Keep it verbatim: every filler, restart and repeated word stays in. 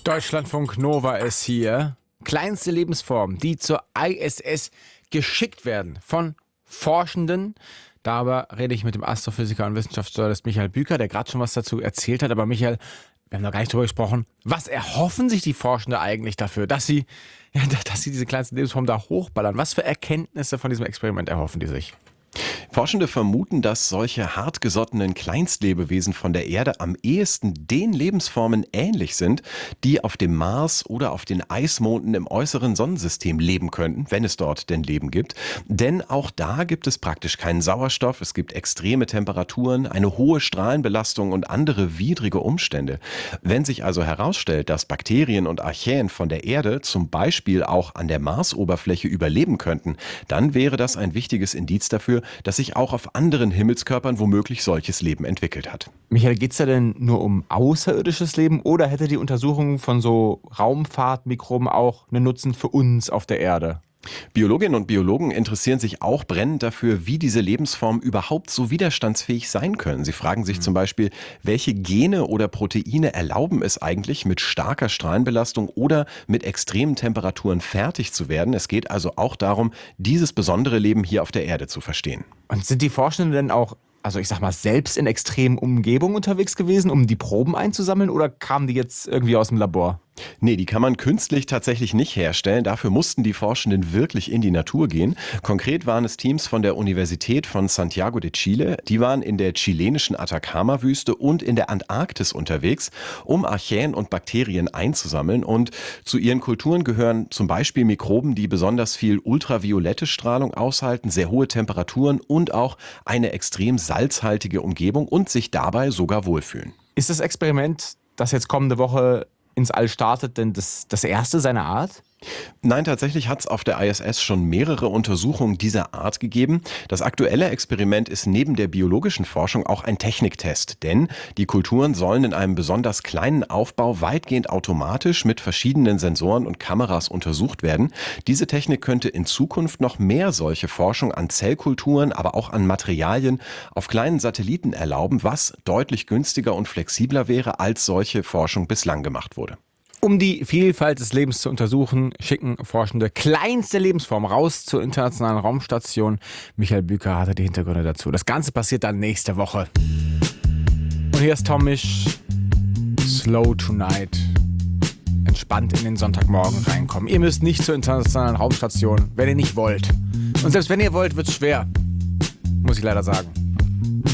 Deutschlandfunk Nova ist hier. Kleinste Lebensformen, die zur I S S geschickt werden von Forschenden. Darüber rede ich mit dem Astrophysiker und Wissenschaftsjournalist Michael Büker, der gerade schon was dazu erzählt hat. Aber Michael, wir haben noch gar nicht drüber gesprochen. Was erhoffen sich die Forschenden eigentlich dafür, dass sie, ja, dass sie diese kleinsten Lebensformen da hochballern? Was für Erkenntnisse von diesem Experiment erhoffen die sich? Forschende vermuten, dass solche hartgesottenen Kleinstlebewesen von der Erde am ehesten den Lebensformen ähnlich sind, die auf dem Mars oder auf den Eismonden im äußeren Sonnensystem leben könnten, wenn es dort denn Leben gibt. Denn auch da gibt es praktisch keinen Sauerstoff, es gibt extreme Temperaturen, eine hohe Strahlenbelastung und andere widrige Umstände. Wenn sich also herausstellt, dass Bakterien und Archaeen von der Erde zum Beispiel auch an der Marsoberfläche überleben könnten, dann wäre das ein wichtiges Indiz dafür, dass sich auch auf anderen Himmelskörpern womöglich solches Leben entwickelt hat. Michael, geht es da denn nur um außerirdisches Leben oder hätte die Untersuchung von so Raumfahrtmikroben auch einen Nutzen für uns auf der Erde? Biologinnen und Biologen interessieren sich auch brennend dafür, wie diese Lebensformen überhaupt so widerstandsfähig sein können. Sie fragen sich zum Beispiel, welche Gene oder Proteine erlauben es eigentlich, mit starker Strahlenbelastung oder mit extremen Temperaturen fertig zu werden. Es geht also auch darum, dieses besondere Leben hier auf der Erde zu verstehen. Und sind die Forschenden denn auch, also ich sag mal, selbst in extremen Umgebungen unterwegs gewesen, um die Proben einzusammeln, oder kamen die jetzt irgendwie aus dem Labor? Nee, die kann man künstlich tatsächlich nicht herstellen. Dafür mussten die Forschenden wirklich in die Natur gehen. Konkret waren es Teams von der Universität von Santiago de Chile. Die waren in der chilenischen Atacama-Wüste und in der Antarktis unterwegs, um Archaeen und Bakterien einzusammeln. Und zu ihren Kulturen gehören zum Beispiel Mikroben, die besonders viel ultraviolette Strahlung aushalten, sehr hohe Temperaturen und auch eine extrem salzhaltige Umgebung und sich dabei sogar wohlfühlen. Ist das Experiment, das jetzt kommende Woche ins All startet, denn das, das erste seiner Art? Nein, tatsächlich hat es auf der I S S schon mehrere Untersuchungen dieser Art gegeben. Das aktuelle Experiment ist neben der biologischen Forschung auch ein Techniktest, denn die Kulturen sollen in einem besonders kleinen Aufbau weitgehend automatisch mit verschiedenen Sensoren und Kameras untersucht werden. Diese Technik könnte in Zukunft noch mehr solche Forschung an Zellkulturen, aber auch an Materialien auf kleinen Satelliten erlauben, was deutlich günstiger und flexibler wäre, als solche Forschung bislang gemacht wurde. Um die Vielfalt des Lebens zu untersuchen, schicken Forschende kleinste Lebensformen raus zur internationalen Raumstation. Michael Büker hatte die Hintergründe dazu. Das Ganze passiert dann nächste Woche. Und hier ist Tom Misch, Slow Tonight. Entspannt in den Sonntagmorgen reinkommen. Ihr müsst nicht zur internationalen Raumstation, wenn ihr nicht wollt. Und selbst wenn ihr wollt, wird's schwer. Muss ich leider sagen.